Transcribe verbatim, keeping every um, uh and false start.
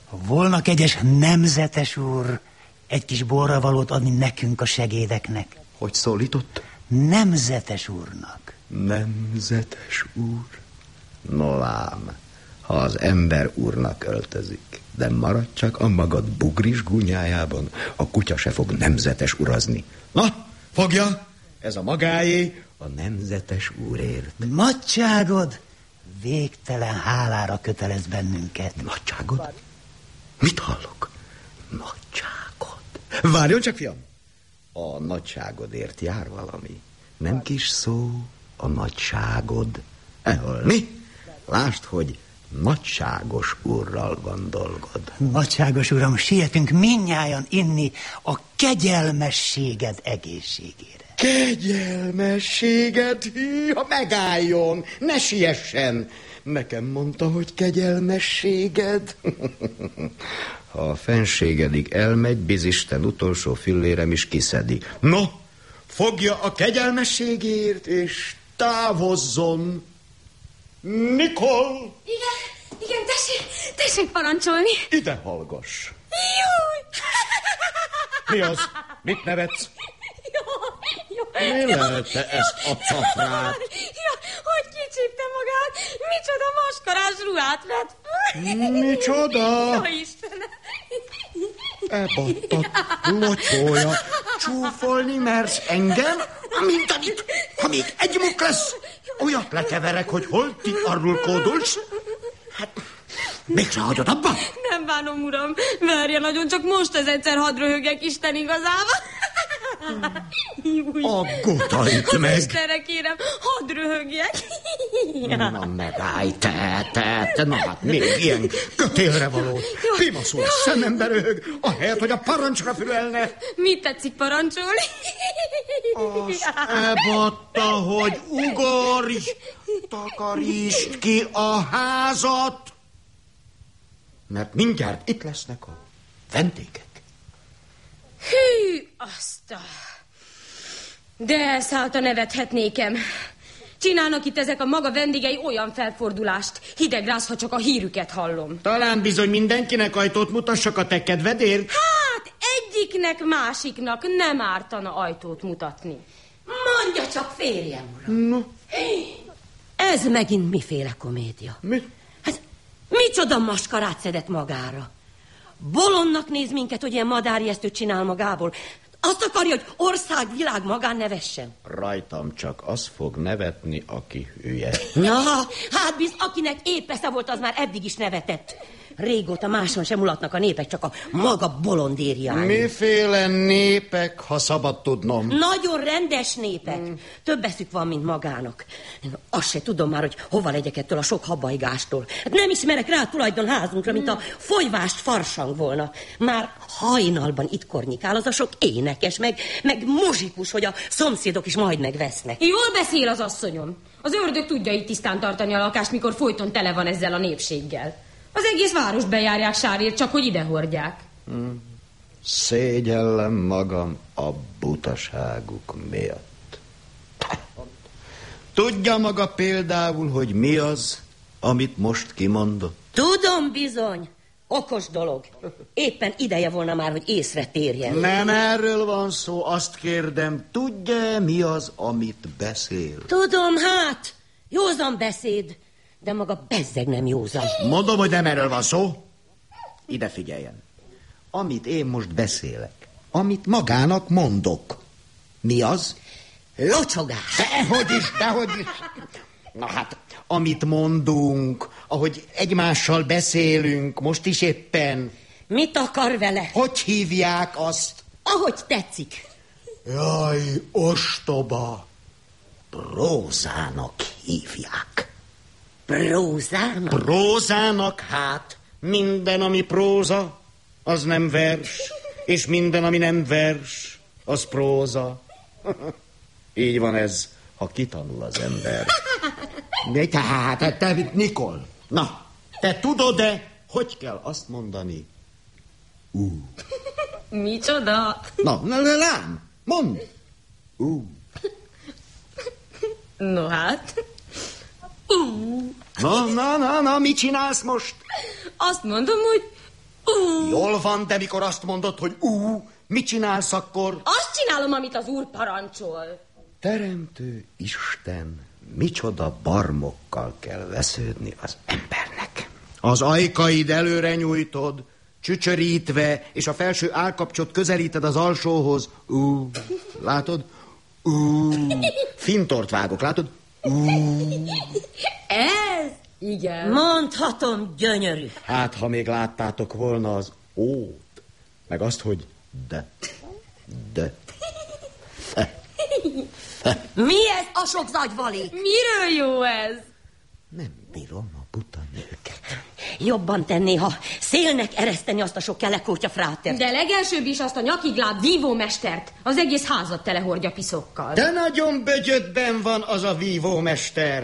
Volna kegyes nemzetes úr egy kis borravalót adni nekünk a segédeknek? Hogy szólított? Nemzetes úrnak. Nemzetes úr? No lám, ha az ember úrnak öltözik, de marad csak a magad bugris gúnyájában, a kutya se fog nemzetes urazni. Na, fogja, ez a magáé, a nemzetes úrért. Nagyságod végtelen hálára kötelez bennünket. Nagyságod? Mit hallok? Nagyságod. Várjon csak, fiam. A nagyságodért jár valami. Nem kis szó, a nagyságod. Ehol mi? Lásd, hogy nagyságos úrral van dolgod. Nagyságos uram, sietünk mindnyájan inni a kegyelmességed egészségére. Kegyelmességed? Ha megálljon, ne siessen. Nekem mondta, hogy kegyelmességed. Ha a fenségedig elmegy, bizisten utolsó fillérem is kiszedi. No, fogja a kegyelmességért, és távozzon. Nikol! Igen, igen, tessék, tessék parancsolni. Ide hallgass. Júj! Mi az? Mit nevetsz? Jó, jó. Mi lelte ezt a cafrát? Ja, hogy kicsípte magát, micsoda maskarás ruhát vett. Micsoda? Jó Istenem. Ebattat, locsója, csúfolni mersz engem? Mindenit, ha még egy muk lesz, olyat lekeverek, hogy hol ti arról kódolsz. Hát, mégse hagyod abba? Nem bánom, uram, verje nagyon, csak most az egyszer hadd röhögjek Isten igazába. Aggotajt meg! Istenre kérem, hadd röhögjek. Na megállj, te, te, te, na hát még ilyen kötélre való. Pimaszul szemembe röhög, ahelyett, hogy a parancsra fülelne. Mit tetszik parancsolni? Azt ebatta, hogy ugorj, takarítsd ki a házat, mert mindjárt itt lesznek a vendégek. Hű, azt a... De elszállt a nevethetnékem. Csinálnak itt ezek a maga vendégei olyan felfordulást. Hideg rász, ha csak a hírüket hallom. Talán bizony mindenkinek ajtót mutassak a te kedvedért? Hát, egyiknek, másiknak nem ártana ajtót mutatni. Mondja csak, férjem, uram. No. Ez megint miféle komédia? Mi? Hát, micsoda maskarát szedett magára? Bolondnak néz minket, hogy ilyen madárijesztőt csinál magából. Azt akarja, hogy ország, világ magán nevessen. Rajtam csak az fog nevetni, aki hülye. Na, hát biz, akinek épp esze volt, az már eddig is nevetett. Régóta máson sem mulatnak a népek, csak a maga bolondériány. Miféle népek, ha szabad tudnom? Nagyon rendes népek. Mm. Több eszük van, mint magának. Azt se tudom már, hogy hova legyek ettől a sok habajgástól. Hát nem ismerek rá a tulajdonházunkra, mint a folyvást farsang volna. Már hajnalban itt kornyikál az a sok énekes, meg, meg muzsikus, hogy a szomszédok is majd megvesznek. Jól beszél az asszonyom. Az ördög tudja itt tisztán tartani a lakást, mikor folyton tele van ezzel a népséggel. Az egész várost bejárják sárért, csak hogy ide hordják. Hmm. Szégyellem magam a butaságuk miatt. Tudja maga például, hogy mi az, amit most kimondott? Tudom bizony. Okos dolog. Éppen ideje volna már, hogy észre térjen. Nem erről van szó, azt kérdem, tudja, mi az, amit beszél? Tudom, hát, józan beszéd. De maga bezzeg nem józan. Mondom, hogy nem erről van szó. Ide figyeljen. Amit én most beszélek, amit magának mondok, mi az? Locsogás. Dehogy is, dehogy is. Na hát, amit mondunk, ahogy egymással beszélünk, most is éppen. Mit akar vele? Hogy hívják azt? Ahogy tetszik. Jaj, ostoba. Prózának hívják. Prózának? Prózának, hát. Minden, ami próza, az nem vers. És minden, ami nem vers, az próza. Így van ez, ha kitanul az ember. De tehát, te, te, Nikol, na, te tudod-e, hogy kell azt mondani? Ú. Micsoda? Na, na, lám, mondd. Ú. No hát... Ú. Na, na, na, na, mit csinálsz most? Azt mondom, hogy Uh. Jól van, de mikor azt mondod, hogy ú, mit csinálsz akkor? Azt csinálom, amit az úr parancsol. Teremtő Isten, micsoda barmokkal kell vesződni az embernek. Az ajkaid előre nyújtod, csücsörítve, és a felső állkapcsot közelíted az alsóhoz. Ú, látod? Ú, fintort vágok, látod? Ú. Ez? Igen. Mondhatom, gyönyörű. Hát, ha még láttátok volna az ót, meg azt, hogy de, de, fe, fe. Mi ez a sok zagyvali? Miről jó ez? Nem bírom a buta nőket. Jobban tenné, ha szélnek ereszteni azt a sok kelekótya frátert. De legelsőbb is azt a nyakigláb vívómestert. Az egész házat telehordja piszokkal. De nagyon bögyödben van az a vívómester.